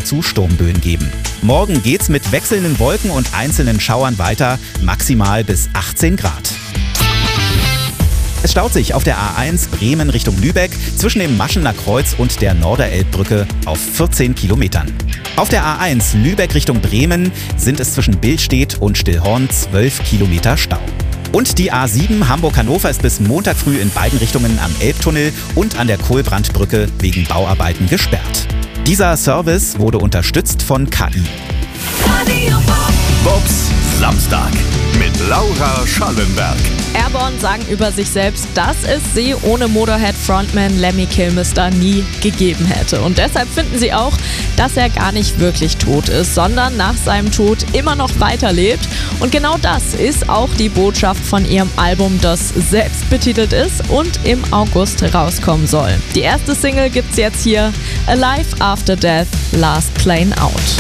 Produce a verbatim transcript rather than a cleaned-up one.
zu Sturmböen geben. Morgen geht's mit wechselnden Wolken und einzelnen Schauern weiter, maximal bis achtzehn Grad. Es staut sich auf der A eins Bremen Richtung Lübeck zwischen dem Maschener Kreuz und der Norderelbbrücke auf vierzehn Kilometern. Auf der A eins Lübeck Richtung Bremen sind es zwischen Billstedt und Stillhorn zwölf Kilometer Stau. Und die A sieben Hamburg-Hannover ist bis Montag früh in beiden Richtungen am Elbtunnel und an der Kohlbrandbrücke wegen Bauarbeiten gesperrt. Dieser Service wurde unterstützt von K I. Bobs Samstag mit Laura Schallenberg. Airborne sagen über sich selbst, dass es sie ohne Motorhead-Frontman Lemmy Kilmister nie gegeben hätte. Und deshalb finden sie auch, dass er gar nicht wirklich tot ist, sondern nach seinem Tod immer noch weiterlebt. Und genau das ist auch die Botschaft von ihrem Album, das selbst betitelt ist und im August rauskommen soll. Die erste Single gibt's jetzt hier, Alive After Death, Last Plane Out.